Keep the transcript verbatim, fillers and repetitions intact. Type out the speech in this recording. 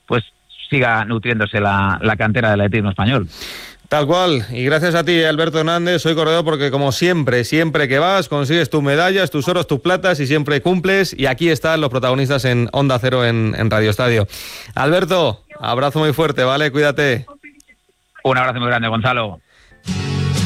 pues siga nutriéndose la, la cantera del atletismo español. Tal cual, y gracias a ti, Alberto Hernández, soy corredor porque como siempre, siempre que vas, consigues tus medallas, tus oros, tus platas y siempre cumples, y aquí están los protagonistas en Onda Cero en, en Radio Estadio. Alberto, abrazo muy fuerte, ¿vale? Cuídate. Un abrazo muy grande, Gonzalo.